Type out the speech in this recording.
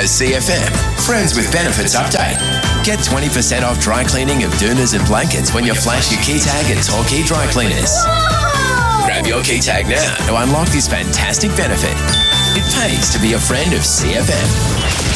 CFM. Friends with Benefits update. Get 20% off dry cleaning of doonas and blankets when you flash your key tag at Torquay Dry Cleaners. Grab your key tag now to unlock this fantastic benefit. It pays to be a friend of CFM.